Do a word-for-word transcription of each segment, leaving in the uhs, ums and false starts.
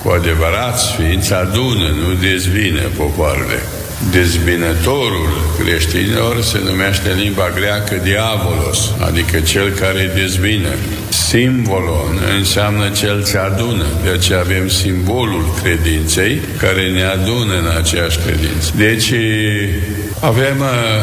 cu adevărat sfinți adună, nu dezbină popoarele. Dezbinătorul creștinilor se numește în limba greacă diavolos, adică cel care dezbină. Simbolon înseamnă cel ce adună, de aceea avem simbolul credinței care ne adună în aceeași credință. Deci avem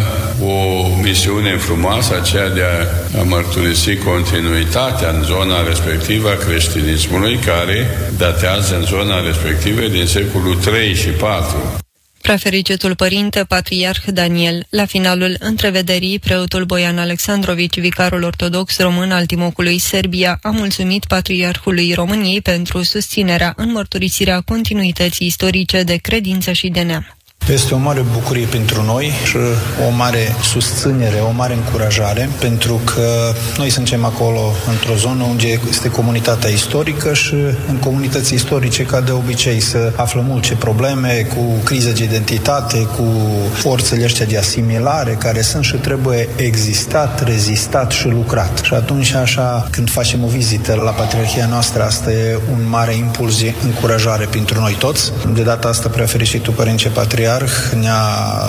o misiune frumoasă, aceea de a, a mărturisi continuitatea în zona respectivă a creștinismului, care datează în zona respectivă din secolul trei și patru. Preafericitul părinte patriarh Daniel, la finalul întrevederii, preotul Boian Alexandrovici, vicarul ortodox român al Timocului Serbia, a mulțumit patriarhului României pentru susținerea în mărturisirea continuității istorice de credință și de neam. Este o mare bucurie pentru noi și o mare susținere, o mare încurajare, pentru că noi suntem acolo într-o zonă unde este comunitatea istorică și în comunități istorice, ca de obicei, se află multe probleme cu crize de identitate, cu forțele astea de asimilare care sunt și trebuie existat, rezistat și lucrat. Și atunci, așa, când facem o vizită la Patriarhia noastră, asta e un mare impuls de încurajare pentru noi toți. De data asta, Preafericitul Părinte Patriarh ne-a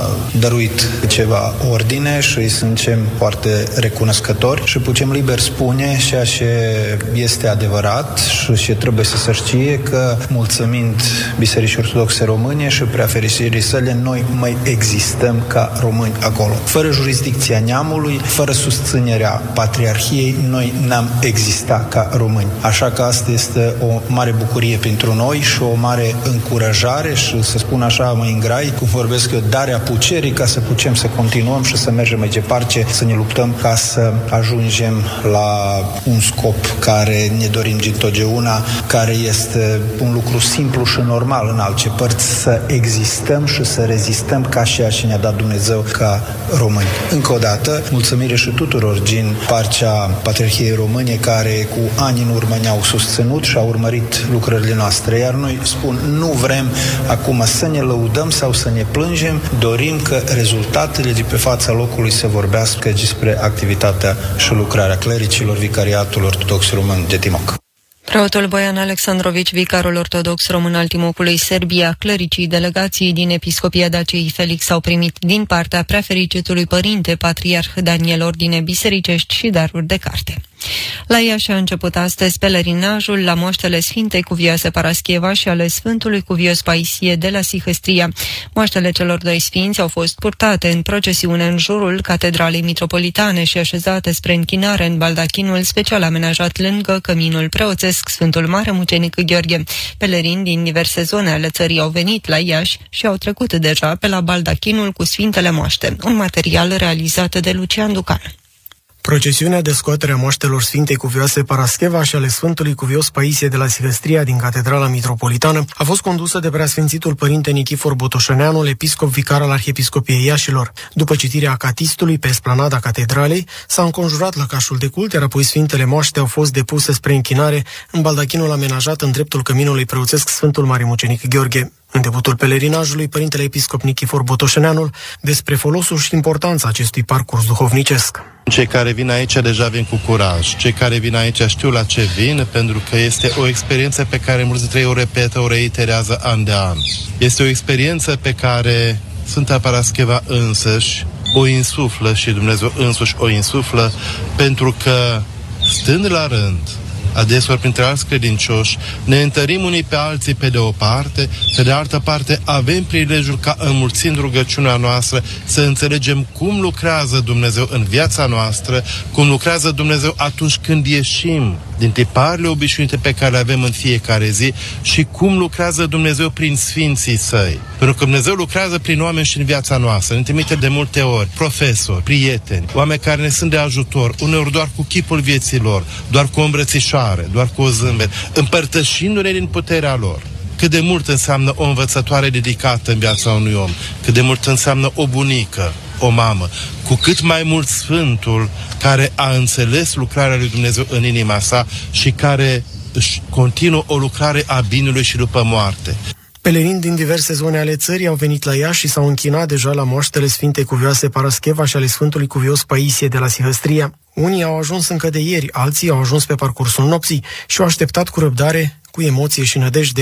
dăruit ceva ordine și îi suntem foarte recunoscători și putem liber spune ceea ce este adevărat și ce trebuie să se știe, că mulțumind Bisericii Ortodoxe Române și Preafericirii sale, noi mai existăm ca români acolo. Fără jurisdicția neamului, fără susținerea Patriarhiei, noi n-am existat ca români. Așa că asta este o mare bucurie pentru noi și o mare încurajare și, să spun așa mai în grai, cum vorbesc eu, darea puterii ca să putem să continuăm și să mergem mai departe, să ne luptăm ca să ajungem la un scop care ne dorim dintotdeauna, care este un lucru simplu și normal în alte părți, să existăm și să rezistăm ca ceea ce ne-a dat Dumnezeu ca români. Încă o dată, mulțumire și tuturor din partea Patriarhiei Române care cu ani în urmă ne-au susținut și au urmărit lucrările noastre. Iar noi, spun, nu vrem acum să ne lăudăm sau să ne plângem, dorim că rezultatele de pe fața locului să vorbească despre activitatea și lucrarea clericilor Vicariatului Ortodox Român de Timoc. Preotul Boian Alexandrovici, vicarul ortodox român al Timocului Serbia, clericii delegației din Episcopia Daciei Felix au primit din partea Preafericitului Părinte Patriarh Daniel ordine bisericești și daruri de carte. La Iași a început astăzi pelerinajul la moaștele Sfintei Cuvioase Parascheva și ale Sfântului Cuvios Paisie de la Sihăstria. Moaștele celor doi sfinți au fost purtate în procesiune în jurul Catedralei Mitropolitane și așezate spre închinare în baldachinul special amenajat lângă căminul preoțesc Sfântul Mare Mucenic Gheorghe. Pelerini din diverse zone ale țării au venit la Iași și au trecut deja pe la baldachinul cu Sfintele Moaște, un material realizat de Lucian Ducan. Procesiunea de scoatere a moaștelor Sfintei Cuvioase Parascheva și ale Sfântului Cuvios Paisie de la Sihăstria din Catedrala Mitropolitană a fost condusă de Preasfințitul Părinte Nichifor Botoșăneanul, episcop vicar al Arhiepiscopiei Iașilor. După citirea acatistului pe esplanada Catedralei, s-a înconjurat lăcașul de cult, iar apoi Sfintele Moaște au fost depuse spre închinare în baldachinul amenajat în dreptul căminului preoțesc Sfântul Mare Mucenic Gheorghe. În debutul pelerinajului, Părintele Episcop Nichifor Botoșăneanul despre folosul și importanța acestui parcurs duhovnicesc. Cei care vin aici deja vin cu curaj. Cei care vin aici știu la ce vin, pentru că este o experiență pe care mulți dintre ei o repetă, o reiterează an de an. Este o experiență pe care Sfânta Parascheva însăși o insuflă și Dumnezeu însuși o insuflă, pentru că, stând la rând, adeseori printre alți credincioși, ne întărim unii pe alții pe de o parte, pe de altă parte avem prilejul ca, înmulțind rugăciunea noastră, să înțelegem cum lucrează Dumnezeu în viața noastră, cum lucrează Dumnezeu atunci când ieșim din tiparele obișnuite pe care le avem în fiecare zi și cum lucrează Dumnezeu prin Sfinții Săi. Pentru că Dumnezeu lucrează prin oameni și în viața noastră. Ne trimite de multe ori profesori, prieteni, oameni care ne sunt de ajutor, uneori doar cu chipul vieții lor, doar cu o îmbrățișare, doar cu o zâmbet, împărtășindu-ne din puterea lor. Cât de mult înseamnă o învățătoare dedicată în viața unui om, cât de mult înseamnă o bunică, o mamă, cu cât mai mult Sfântul care a înțeles lucrarea lui Dumnezeu în inima sa și care își continuă o lucrare a binului și după moarte. Pelerini din diverse zone ale țării au venit la Iași și s-au închinat deja la moaștele Sfintei Cuvioase Parascheva și ale Sfântului Cuvios Paisie de la Sihăstria. Unii au ajuns încă de ieri, alții au ajuns pe parcursul nopții și au așteptat cu răbdare, cu emoție și nădejde